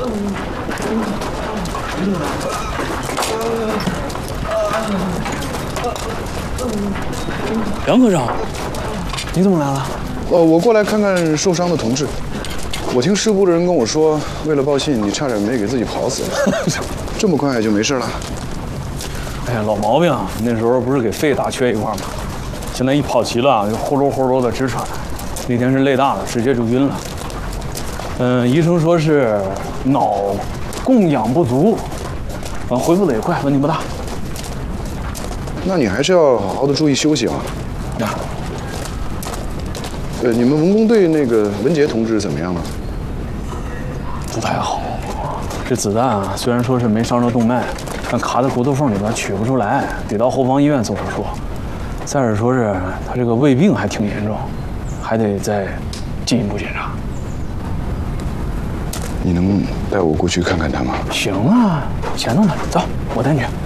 杨科长，你怎么来了？ 我过来看看受伤的同志。我听师部的人跟我说，为了报信，你差点没给自己跑死了。这么快就没事了？ 哎呀，老毛病，那时候不是给肺打缺一块吗？现在一跑齐了，就呼噜呼噜的直喘。那天是累大了，直接就晕了。医生说是脑供氧不足，恢复的也快，问题不大。 那你还是要好好的注意休息啊。 呀， 你们文工队那个文杰同志怎么样了？ 不太好，这子弹啊，虽然说是没伤着动脉，但卡在骨头缝里边取不出来，得到后方医院做手术。再者说是他这个胃病还挺严重，还得再进一步检查。 你能带我过去看看他吗？ 行啊，前头呢，走，我带你去。